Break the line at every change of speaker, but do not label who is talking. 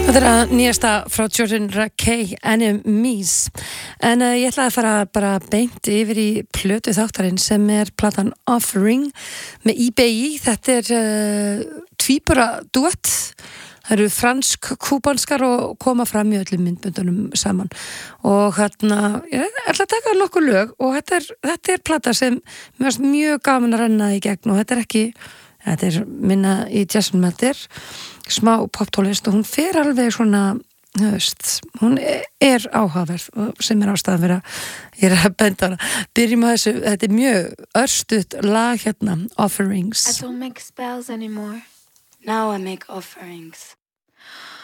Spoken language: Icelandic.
Þetta er nýjasta frá Jordan Rakei, Enemies. En ég ætlaði að fara bara beint yfir í plötu þáttarinn sem er platan Offering með IBI. Þetta er tvíbura duett. Það eru fransk-kúbanskar og koma fram í öllum myndböndunum saman. Og hérna, ég ætla að taka nokkuð lög og þetta er plata sem mér finnst mjög gaman að renna í gegn og þetta er minna í jazzum, þetta er smá poptólist og hún fer alveg svona, hún er áhugaverð og sem er ástæðan fyrir að ég er að benda hana. Byrjum að þessu, þetta er mjög örstutt lag hérna, Offerings.
I don't make spells anymore. Now I make offerings.